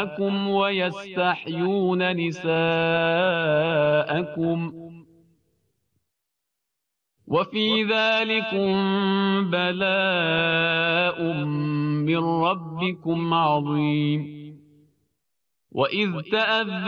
نساءكم ويستحيون نساءكم وفي ذلكم بلاء من ربكم عظيم. وإذ تأذن